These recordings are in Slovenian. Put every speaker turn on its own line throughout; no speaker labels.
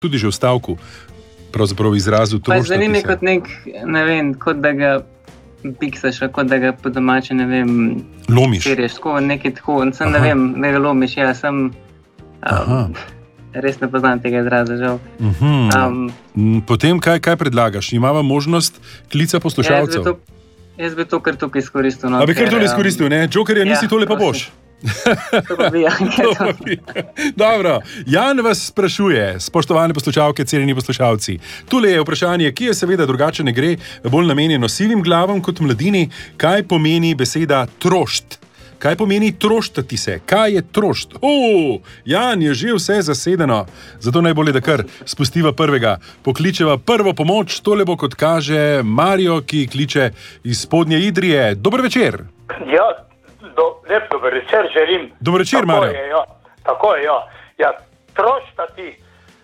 tudi že v stavku, pravzaprav izrazu troštati se.
Zanimivo kot nek, ne vem, kot da ga piksaš, kot da ga po domače, ne vem,
lomiš.
Perješ, tako, nekaj tako, sem ne vem, da ga lomiš, ja, sem res ne poznam tega izraza, žal.
Potem kaj predlagaš? Imava možnost klica poslušalcev?
Jaz bi to kar tukaj izkoristil.
A bi kar tole izkoristil, ne? Jokerja nisi tole pa boš.
To pa bi, ja.
Dobro, Jan vas sprašuje, spoštovane poslušalke, cenjeni poslušalci. Tule je vprašanje, ki je seveda drugače ne gre, bolj namenjeno sivim glavam kot mladini. Kaj pomeni beseda trošt? Kaj pomeni troštati se? Kaj je trošt? Jan, je že vse zasedeno, zato najbolje, da kar spustiva prvega. Pokličeva prvo pomoč, tole bo, kot kaže, Mario, ki kliče iz Spodnje Idrije. Dober večer.
Ja, lep dober večer želim.
Dober večer, Mario.
Tako je, ja. Ja, troštati,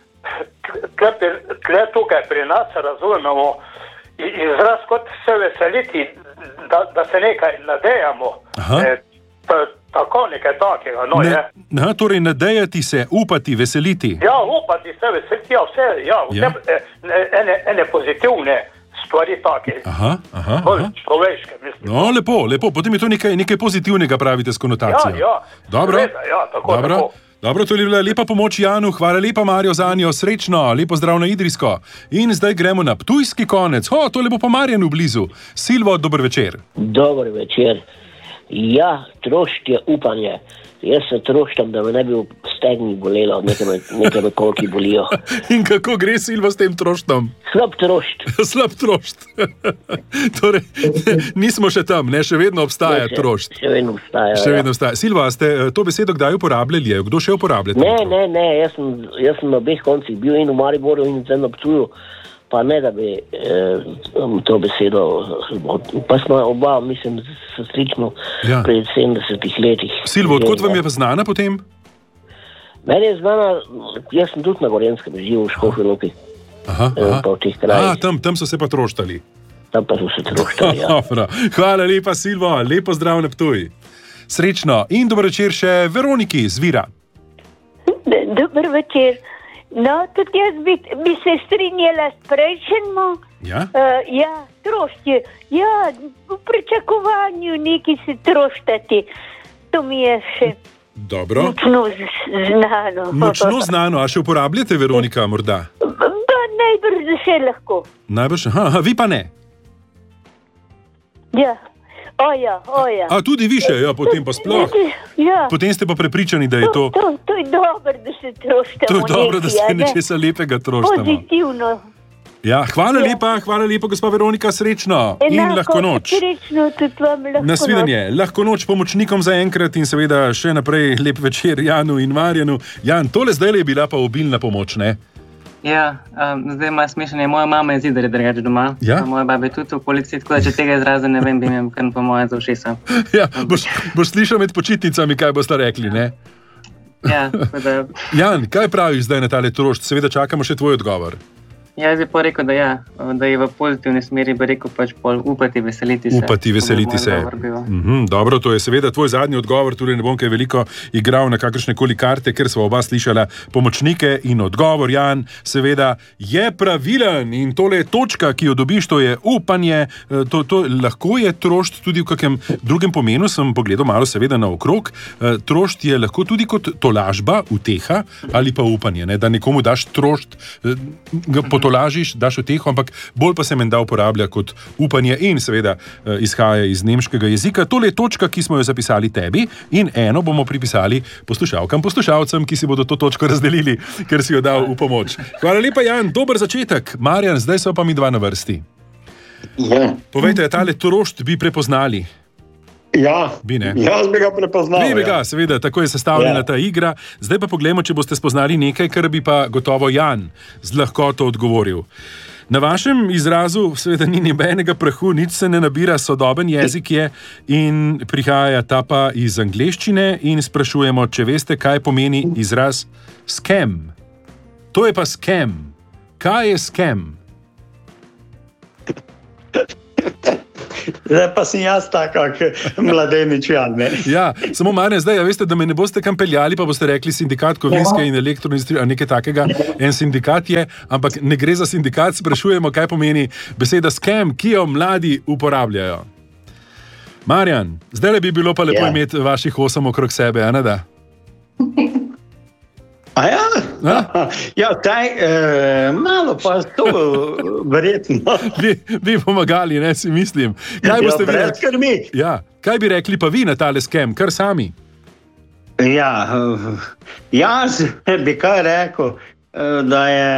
kle tukaj pri nas razumemo izraz kot se veseliti, da se nekaj nadejamo. Tako nekaj takega, no je.
Torej nadejati se, upati, veseliti.
Ja, upati se, veseliti, ja, vse, ja. Ene pozitivne stvari take. Človeške, mislim.
No, lepo. Potem je to nekaj pozitivnega, pravite, s konotacijo.
Ja.
Dobro.
Ja, tako lepo.
Dobro, to je bila lepa pomoč Janu, hvala lepa Mario zanjo, srečno, lepo zdrav na Idrijsko. In zdaj gremo na ptujski konec. Tole bo pa Marjanu blizu. Silvo, dober večer.
Dober večer. Ja, trošt je upanje. Jaz se troštam, da me ne bi v stegni bolelo, nekaj me kolki bolijo.
In kako gre, Silvo, s tem troštom?
Slab trošt.
Slab trošt. Torej, nismo še tam, ne? Še vedno obstaja trošt.
Še vedno obstaja.
Silvo, a ste to besedo kdaj uporabljali? Kdo še uporablja?
Ne, jaz sem na obeh koncih bil in v Mariboru in zdaj na Ptuju. Pa ne, da bi to besedo, pa smo oba, mislim, slično pred 70 letih.
Silvo, odkot vam je pa znana potem?
Meni je znana, jaz sem tudi na Gorenskem živel v Škofji Loki.
Tam so se pa troštali.
Tam pa so se troštali, ja.
Hvala lepa, Silvo, lepo zdrav na Ptuj. Srečno in dober večer še Veroniki z Vira.
Dober večer. No, tudi jaz bi se strinjala s prejšnjim.
Ja?
Trošt je. Ja, v pričakovanju nekaj se troštati. To mi je še močno znano.
Močno znano, a še uporabljate, Veronika, morda?
Najbrž še lahko.
Najbrž, vi pa ne?
Ja. Oja.
A tudi vi še, potem pa sploh.
Ja.
Potem ste pa prepričani, da je to...
To je dobro, da se troštamo.
To je dobro, da se nečesa lepega troštamo.
Pozitivno.
Ja, hvala lepa, gospa Veronika, srečno. In lahko noč.
Srečno, tudi vam lahko noč.
Nasvidenje, lahko noč pomočnikom za enkrat in seveda še naprej lep večer Janu in Marjanu. Jan, tole zdaj je bila pa obilna pomoč, ne?
Ja, zdaj ima smešanje. Moja mama je zidar drugače doma.
Ja?
Moja baba je tudi v policiji, tako da če tega izraza ne vem, bi imel kar po moje za ušesa.
Ja, boš slišal med počitnicami, kaj boste rekli, ne?
Ja, tako da...
Jan, kaj praviš zdaj na tale trošt? Seveda čakamo še tvoj odgovor.
Jaz bi pa rekel, da je v pozitivni smeri, bi rekel pač pol upati, veseliti se.
Upati, veseliti se. Dobro, to je seveda tvoj zadnji odgovor, tudi ne bom kaj veliko igral na kakršnekoli karte, ker smo oba slišala pomočnike in odgovor, Jan, seveda je pravilen in tole je točka, ki jo dobiš, to je upanje, to lahko je trošt tudi v kakem drugem pomenu, sem pogledal malo seveda naokrog, trošt je lahko tudi kot tolažba, uteha ali pa upanje, ne? Da nekomu daš trošt, potolažiš, daš uteho, ampak bolj pa se menda uporablja kot upanje in seveda izhaja iz nemškega jezika. Tole je točka, ki smo jo zapisali tebi in eno bomo pripisali poslušalcem, ki si bodo to točko razdelili, ker si jo dal v pomoč. Hvala lepa, Jan, dober začetek. Marjan, zdaj so pa mi dva na vrsti.
Ja.
Povejte, tale trošt bi prepoznali?
Ja, jaz bi ga prepoznal.
Seveda, tako je sestavljena ta igra. Zdaj pa poglejmo, če boste spoznali nekaj, kar bi pa gotovo Jan z lahkoto odgovoril. Na vašem izrazu seveda ni nobenega prahu, nič se ne nabira, sodoben jezik je in prihaja ta pa iz angleščine in sprašujemo, če veste, kaj pomeni izraz scam. To je pa scam. Kaj je scam?
Zdaj pa sem jaz tako, mladenič Jan.
Ja, samo Marjan, zdaj, veste, da me ne boste kam peljali, pa boste rekli sindikat kovinske in elektroindustrije, a nekaj takega. En sindikat je, ampak ne gre za sindikat, sprašujemo, kaj pomeni beseda scam, ki jo mladi uporabljajo. Marjan, zdaj bi bilo pa lepo imeti vaših 8 okrog sebe, a ne da?
A ja? Ja, malo pa to verjetno.
Bi pomagali, ne, si mislim. Kaj boste
brez skrbi.
Ja, kaj bi rekli pa vi na tale scam, kar sami?
Ja, jaz bi kaj rekel, da je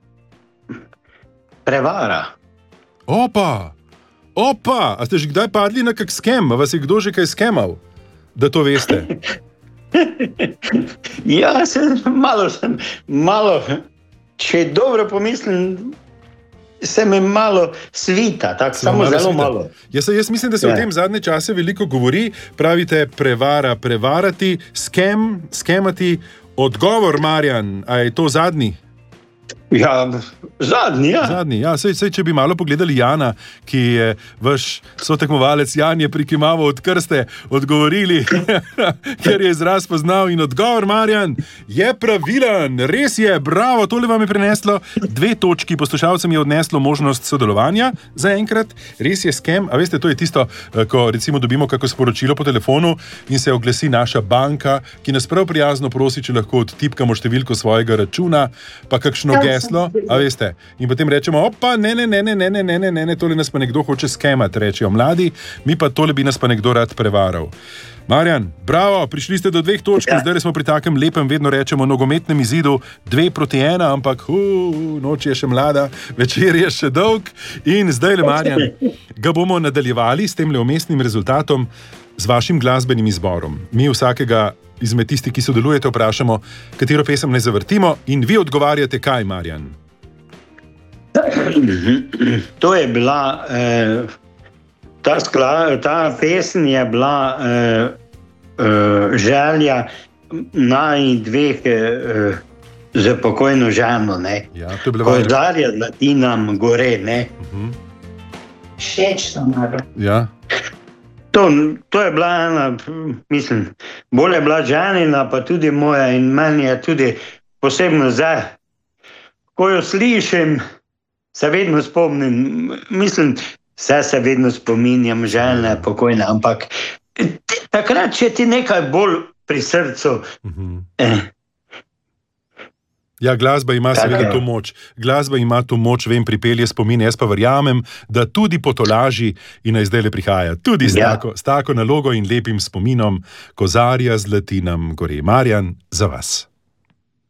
prevara.
Opa, a ste že kdaj padli na kak scam? A vas je kdo že kaj skemal, da to veste?
Ja, malo, če dobro pomislim, se mi malo svita, tako samo zelo svita. Malo.
Jaz mislim, da se v tem zadnje čase veliko govori, pravite prevara, prevarati, skemati. Odgovor, Marjan, a je to zadnji?
Ja, zadnji, ja.
Sej, če bi malo pogledali Jana, ki je vaš sotekmovalec, Jan je prikimaval, odkar ste odgovorili, ker je izraz poznal in odgovor, Marjan, je pravilen, res je, bravo, tole vam je prineslo 2 točki, poslušalcem je odneslo možnost sodelovanja za enkrat, res je scam, a veste, to je tisto, ko recimo dobimo kako sporočilo po telefonu in se oglasi naša banka, ki nas prav prijazno prosi, če lahko odtipkamo številko svojega računa, pa kakšno geslo, a veste, in potem rečemo, opa, ne, tole nas pa nekdo hoče skemat, rečejo mladi, mi pa tole bi nas pa nekdo rad prevaral. Marjan, bravo, prišli ste do 2 točk, zdaj smo pri takem lepem, vedno rečemo, nogometnem izidu 2-1, ampak noč je še mlada, večer je še dolg in zdaj le, Marjan, ga bomo nadaljevali s tem umestnim rezultatom z vašim glasbenim izborom. Mi vsakega izmed tistih, ki sodelujete, vprašamo, katero pesem naj zavrtimo in vi odgovarjate kaj, Marjan?
To je bila, ta pesem je bila želja naj-dveh za pokojno ženo, ne?
Ja, to je bila
Kozarja zlati nam gore, ne?
Všeč to malo.
Ja.
To je bila ena, mislim, bolj je bila ženina, pa tudi moja in meni je tudi posebno zdaj. Ko jo slišim, se vedno spomnim, mislim, se vedno spominjam žene, pokojne, ampak takrat, če ti nekaj bolj pri srcu.
Ja, glasba ima seveda to moč. Glasba ima to moč, pripelje spomin, jaz pa verjamem, da tudi potolaži in naj zdaj le prihaja. Tudi s tako nalogo in lepim spominom Kozarja zlati nam gore. Marjan, za vas.